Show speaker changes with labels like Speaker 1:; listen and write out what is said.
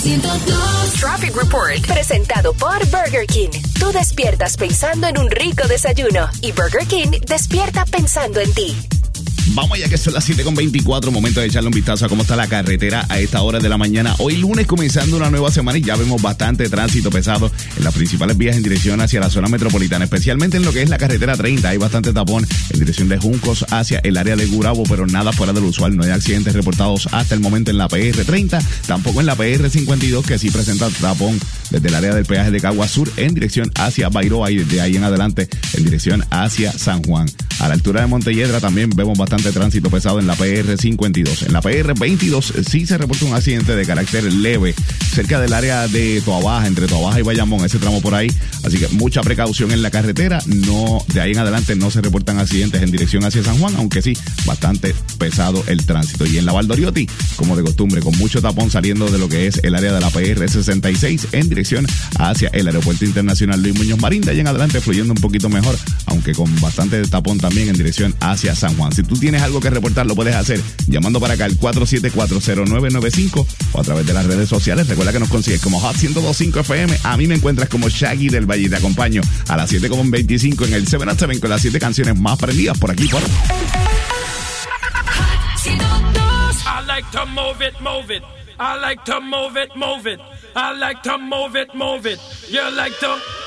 Speaker 1: Traffic Report, presentado por Burger King. Tú despiertas pensando en un rico desayuno y Burger King despierta pensando en ti.
Speaker 2: Vamos ya que son las 7:24, momento de echarle un vistazo a cómo está la carretera a esta hora de la mañana. Hoy lunes comenzando una nueva semana y ya vemos bastante tránsito pesado en las principales vías en dirección hacia la zona metropolitana, especialmente en lo que es la carretera 30. Hay bastante tapón en dirección de Juncos hacia el área de Gurabo, pero nada fuera del usual. No hay accidentes reportados hasta el momento en la PR 30, tampoco en la PR 52, que sí presenta tapón desde el área del peaje de Cagua Sur en dirección hacia Bairoa y de ahí en adelante en dirección hacia San Juan. A la altura de Montelledra también vemos bastante tránsito pesado en la PR 52. En la PR 22 sí se reporta un accidente de carácter leve cerca del área de Toabaja, entre Toabaja y Bayamón, ese tramo por ahí. Así que mucha precaución en la carretera. No, de ahí en adelante no se reportan accidentes en dirección hacia San Juan, aunque sí, bastante pesado el tránsito. Y en la Valdoriotti, como de costumbre, con mucho tapón saliendo de lo que es el área de la PR 66 en dirección hacia el Aeropuerto Internacional Luis Muñoz Marín. De ahí en adelante fluyendo un poquito mejor, aunque con bastante tapón también en dirección hacia San Juan. Si tú tienes algo que reportar, lo puedes hacer llamando para acá al 4740995 o a través de las redes sociales. Recuerda que nos consigues como Hot 102.5 FM. A mí me encuentras como Shaggy del Valle. Te acompaño a las 7:25 en el 7 at 7 con las 7 canciones más prendidas por aquí por...
Speaker 3: I like to move it, move it. I like to move it, move it. I like to move it, move it. You like to...